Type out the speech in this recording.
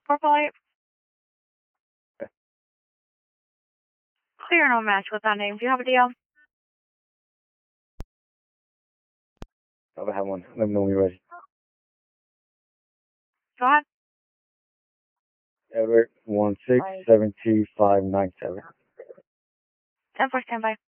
4 Clear no match with that name. Do you have a deal? I have one. Let me know when you're ready. Go ahead. Edward 1672597. 10-4 standby.